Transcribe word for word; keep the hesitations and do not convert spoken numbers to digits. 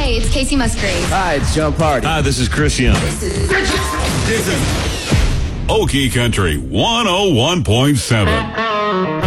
it's Casey Musgrave. Hi, it's John Party. Hi, this is Chris Young. This is Okie Country one oh one point seven.